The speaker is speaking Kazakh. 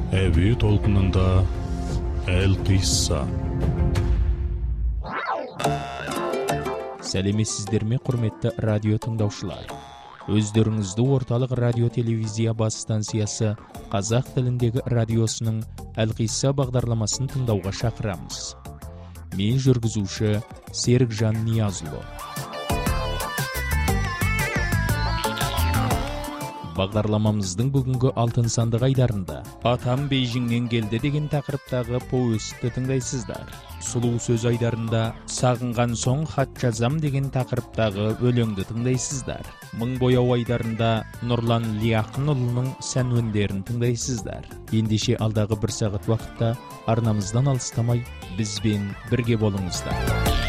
Әуе толқынында Әл-Қисса. Сәлеметсіздер ме, құрметті радио тыңдаушылар? Өздеріңізді орталық радио-телевизия бас станциясы қазақ тіліндегі радиосының Әл-Қисса бағдарламасын тыңдауға шақырамыз. Мен жүргізуші Серікжан Ниязұлы. Бағдарламамыздың бүгінгі алтын сандық айдарында «Атам Бейжіңнен келді» деген тақырыптағы повестті тыңдайсыздар. Сұлу сөз айдарында «Сағынған соң хат жазам» деген тақырыптағы өлеңді тыңдайсыздар. Мың бояу айдарында Нұрлан Лиақынұлының сән өндерін тыңдайсыздар. Ендеше алдағы бір сағат уақытта арнамыздан алыстамай бізбен бірге болыңыздар.